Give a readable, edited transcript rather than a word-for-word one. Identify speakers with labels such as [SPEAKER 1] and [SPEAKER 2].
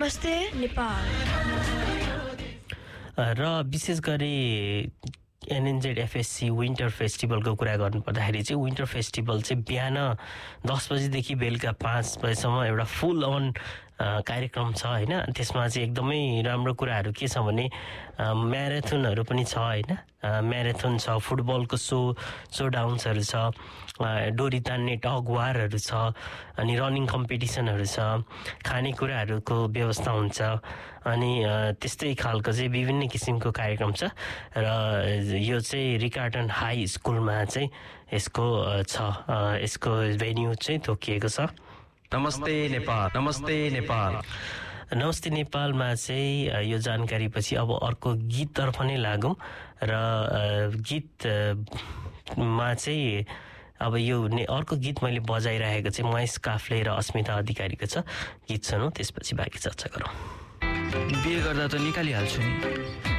[SPEAKER 1] नमस्ते नेपाल।
[SPEAKER 2] र विशेष गरी NNZ-FSC विन्टर फेस्टिभलको कुरा गर्नुपर्दाखेरि चाहिँ विन्टर फेस्टिभल चाहिँ बिहान 10 बजेदेखि बेलुका 5 बजेसम्म एउटा फुल अन कार्यक्रम छ होइन। त्यसमा चाहिँ एकदमै राम्रो कुराहरू के छ भने म्याराथनहरू पनि छ होइन। म्याराथन छ, फुटबलको सो डाउन्सहरू छ, डोरी तान्ने टग वारहरू छ, अनि रनिङ कम्पिटिसनहरू छ, खानेकुराहरूको व्यवस्था हुन्छ, अनि त्यस्तै खालको चाहिँ विभिन्न किसिमको कार्यक्रम छ। र यो चाहिँ रिकार्टन हाई स्कुलमा चाहिँ यसको यसको भेन्यू चाहिँ तोकिएको छ।
[SPEAKER 3] नमस्ते नेपाल, नमस्ते नेपाल।
[SPEAKER 2] नमस्ते नेपालमा चाहिँ यो जानकारी पछि अब अर्को गीततर्फ नै लागौँ। र गीतमा चाहिँ अब यो अर्को गीत मैले बजाइरहेको चाहिँ महेश काफ्ले र अस्मिता अधिकारीको छ। गीत सुनौँ, त्यसपछि बाँकी चर्चा गरौँ।
[SPEAKER 4] बिहे गर्दा त निकालिहाल्छु नि।